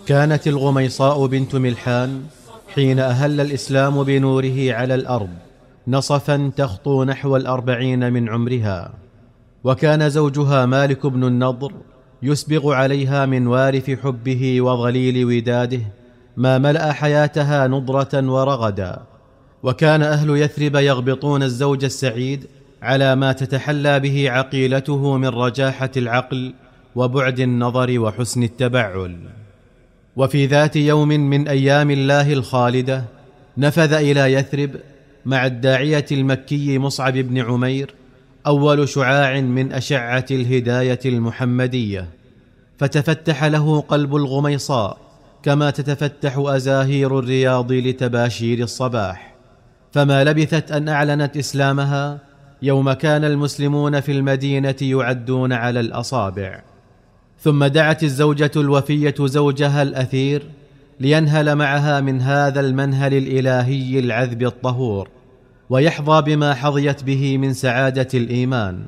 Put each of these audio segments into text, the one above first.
كانت الغميصاء بنت ملحان حين أهل الإسلام بنوره على الأرض نصفا تخطو نحو 40 من عمرها، وكان زوجها مالك بن النضر يسبغ عليها من وارث حبه وظليل وداده ما ملأ حياتها نضرة ورغدا. وكان أهل يثرب يغبطون الزوج السعيد على ما تتحلى به عقيلته من رجاحة العقل وبعد النظر وحسن التبعل. وفي ذات يوم من أيام الله الخالدة نفذ إلى يثرب مع الداعية المكي مصعب بن عمير أول شعاع من أشعة الهداية المحمدية، فتفتح له قلب الغميصاء كما تتفتح أزاهير الرياض لتباشير الصباح. فما لبثت أن أعلنت إسلامها يوم كان المسلمون في المدينة يعدون على الأصابع. ثم دعت الزوجة الوفية زوجها الأثير لينهل معها من هذا المنهل الإلهي العذب الطهور، ويحظى بما حظيت به من سعادة الإيمان.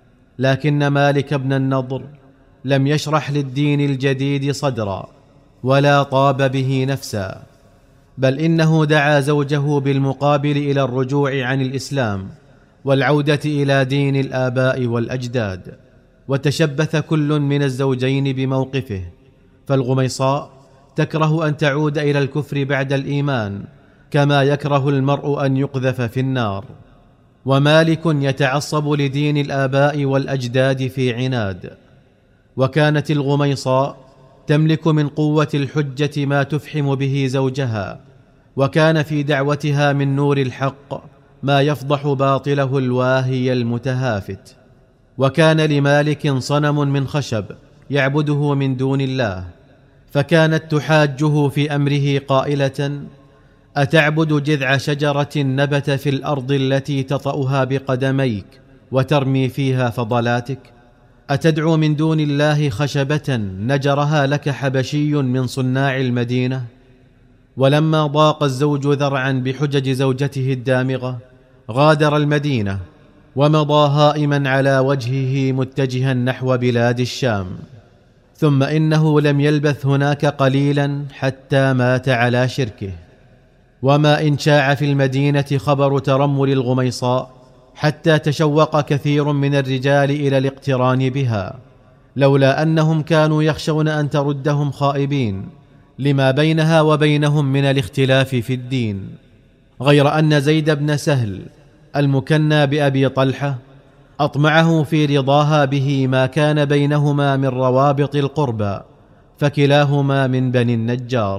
لكن مالك بن النضر لم يشرح للدين الجديد صدرا ولا طاب به نفسا، بل إنه دعا زوجه بالمقابل إلى الرجوع عن الإسلام والعودة إلى دين الآباء والأجداد. وتشبث كل من الزوجين بموقفه، فالغميصاء تكره أن تعود إلى الكفر بعد الإيمان كما يكره المرء أن يقذف في النار، ومالك يتعصب لدين الآباء والأجداد في عناد. وكانت الغميصاء تملك من قوة الحجة ما تفحم به زوجها، وكان في دعوتها من نور الحق ما يفضح باطله الواهي المتهافت. وكان لمالك صنم من خشب يعبده من دون الله، فكانت تحاجه في أمره قائلة: أتعبد جذع شجرة نبت في الأرض التي تطأها بقدميك وترمي فيها فضلاتك؟ أتدعو من دون الله خشبة نجرها لك حبشي من صناع المدينة؟ ولما ضاق الزوج ذرعا بحجج زوجته الدامغة غادر المدينة ومضى هائما على وجهه متجها نحو بلاد الشام. ثم إنه لم يلبث هناك قليلا حتى مات على شركه. وما إن شاع في المدينة خبر ترمل الغميصاء حتى تشوق كثير من الرجال إلى الاقتران بها، لولا أنهم كانوا يخشون أن تردهم خائبين لما بينها وبينهم من الاختلاف في الدين. غير أن زيد بن سهل المكنى بأبي طلحة أطمعه في رضاها به ما كان بينهما من روابط القربى، فكلاهما من بني النجار.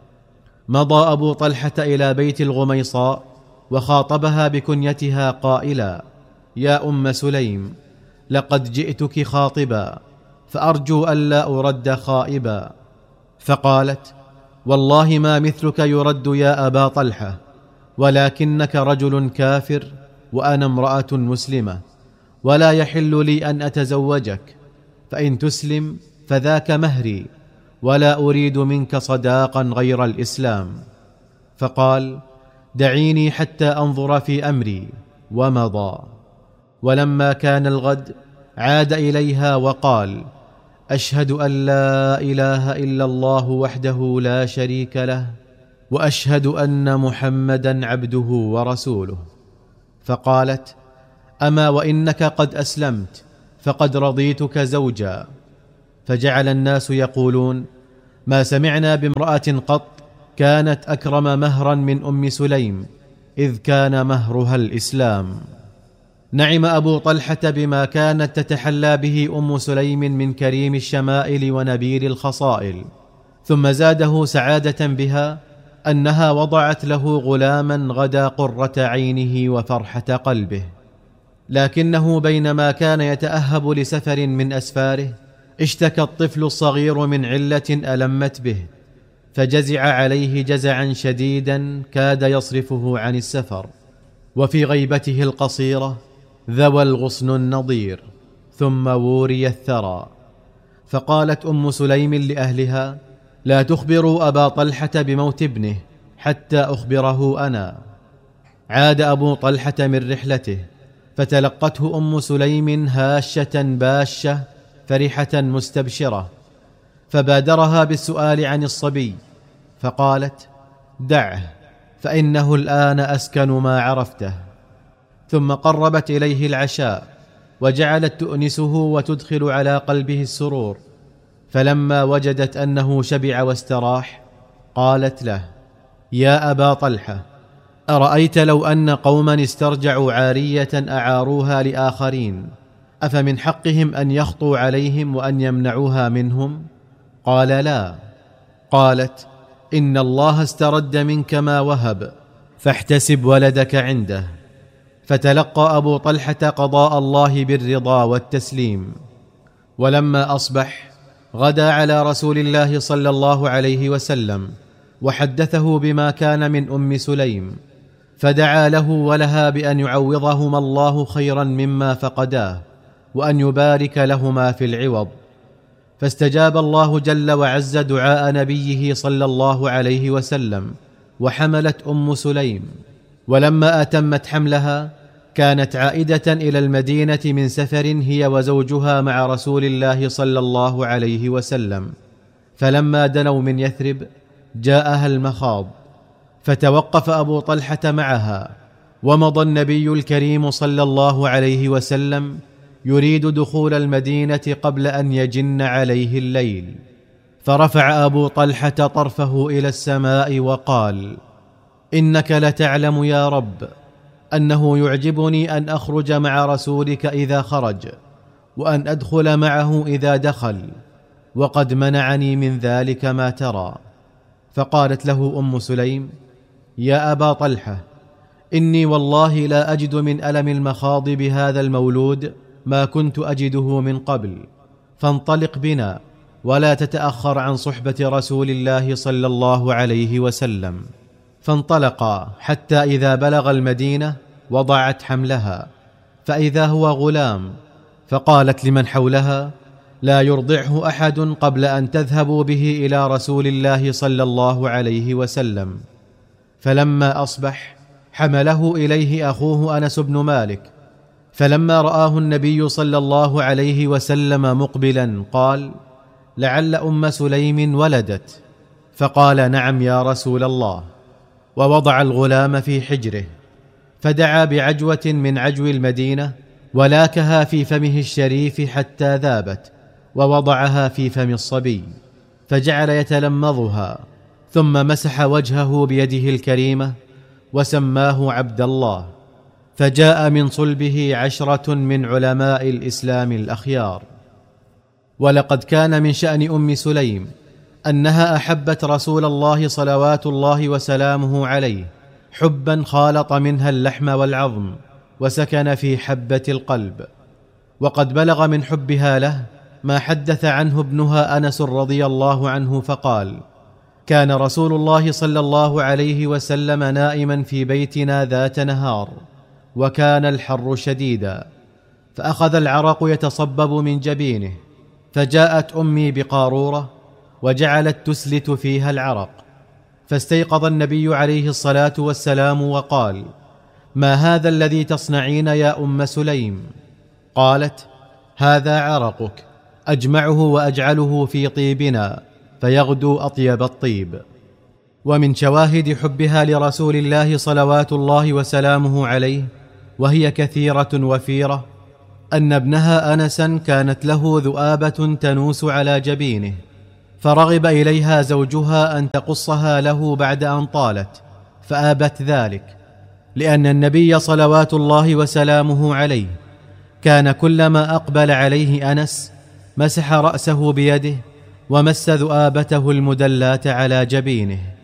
مضى أبو طلحة إلى بيت الغميصاء وخاطبها بكنيتها قائلا: يا أم سليم، لقد جئتك خاطبا، فأرجو ألا أرد خائبا. فقالت: والله ما مثلك يرد يا أبا طلحة، ولكنك رجل كافر وأنا امرأة مسلمة، ولا يحل لي أن أتزوجك، فإن تسلم فذاك مهري، ولا أريد منك صداقا غير الإسلام. فقال: دعيني حتى أنظر في أمري، ومضى. ولما كان الغد عاد إليها وقال: أشهد أن لا إله إلا الله وحده لا شريك له، وأشهد أن محمدا عبده ورسوله. فقالت: أما وإنك قد أسلمت فقد رضيتك زوجا. فجعل الناس يقولون: ما سمعنا بامرأة قط كانت أكرم مهرا من أم سليم، إذ كان مهرها الإسلام. نعم أبو طلحة بما كانت تتحلى به أم سليم من كريم الشمائل ونبيل الخصائل، ثم زاده سعادة بها أنها وضعت له غلاما غدا قرة عينه وفرحة قلبه. لكنه بينما كان يتأهب لسفر من أسفاره اشتكى الطفل الصغير من علة ألمت به، فجزع عليه جزعا شديدا كاد يصرفه عن السفر. وفي غيبته القصيرة ذوى الغصن النضير، ثم ووري الثرى. فقالت أم سليم لأهلها: لا تخبروا أبا طلحة بموت ابنه حتى أخبره أنا. عاد أبو طلحة من رحلته، فتلقته أم سليم هاشة باشة فرحة مستبشرة، فبادرها بالسؤال عن الصبي، فقالت: دعه، فإنه الآن أسكن ما عرفته. ثم قربت إليه العشاء وجعلت تؤنسه وتدخل على قلبه السرور، فلما وجدت أنه شبع واستراح قالت له: يا أبا طلحة، أرأيت لو أن قوما استرجعوا عارية أعاروها لآخرين، أفمن حقهم أن يخطوا عليهم وأن يمنعوها منهم؟ قال: لا. قالت: إن الله استرد منك ما وهب، فاحتسب ولدك عنده. فتلقى أبو طلحة قضاء الله بالرضا والتسليم. ولما أصبح غدا على رسول الله صلى الله عليه وسلم وحدثه بما كان من أم سليم، فدعا له ولها بأن يعوضهما الله خيرا مما فقداه، وأن يبارك لهما في العوض. فاستجاب الله جل وعز دعاء نبيه صلى الله عليه وسلم، وحملت أم سليم. ولما أتمت حملها كانت عائدة إلى المدينة من سفر هي وزوجها مع رسول الله صلى الله عليه وسلم، فلما دنوا من يثرب جاءها المخاض، فتوقف أبو طلحة معها، ومضى النبي الكريم صلى الله عليه وسلم يريد دخول المدينة قبل أن يجن عليه الليل، فرفع أبو طلحة طرفه إلى السماء وقال: إنك لتعلم يا رب أنه يعجبني أن أخرج مع رسولك إذا خرج، وأن أدخل معه إذا دخل، وقد منعني من ذلك ما ترى. فقالت له أم سليم: يا أبا طلحة، إني والله لا أجد من ألم المخاض بهذا المولود ما كنت أجده من قبل، فانطلق بنا ولا تتأخر عن صحبة رسول الله صلى الله عليه وسلم. فانطلقا حتى إذا بلغ المدينة وضعت حملها، فإذا هو غلام، فقالت لمن حولها: لا يرضعه أحد قبل أن تذهبوا به إلى رسول الله صلى الله عليه وسلم. فلما أصبح حمله إليه أخوه أنس بن مالك، فلما رآه النبي صلى الله عليه وسلم مقبلا قال: لعل أم سليم ولدت. فقال: نعم يا رسول الله. ووضع الغلام في حجره، فدعا بعجوة من عجو المدينة ولاكها في فمه الشريف حتى ذابت، ووضعها في فم الصبي، فجعل يتلمضها، ثم مسح وجهه بيده الكريمة وسماه عبد الله. فجاء من صلبه 10 من علماء الإسلام الأخيار. ولقد كان من شأن أم سليم أنها أحبت رسول الله صلوات الله وسلامه عليه حبا خالط منها اللحم والعظم، وسكن في حبة القلب. وقد بلغ من حبها له ما حدث عنه ابنها أنس رضي الله عنه فقال: كان رسول الله صلى الله عليه وسلم نائما في بيتنا ذات نهار، وكان الحر شديدا، فأخذ العرق يتصبب من جبينه، فجاءت أمي بقارورة وجعلت تسلت فيها العرق، فاستيقظ النبي عليه الصلاة والسلام وقال: ما هذا الذي تصنعين يا أم سليم؟ قالت: هذا عرقك، أجمعه وأجعله في طيبنا فيغدو أطيب الطيب. ومن شواهد حبها لرسول الله صلوات الله وسلامه عليه، وهي كثيرة وفيرة، أن ابنها أنسا كانت له ذؤابة تنوس على جبينه، فرغب إليها زوجها أن تقصها له بعد أن طالت، فآبت ذلك، لأن النبي صلوات الله وسلامه عليه كان كلما أقبل عليه أنس مسح رأسه بيده ومس ذؤابته المدلاة على جبينه.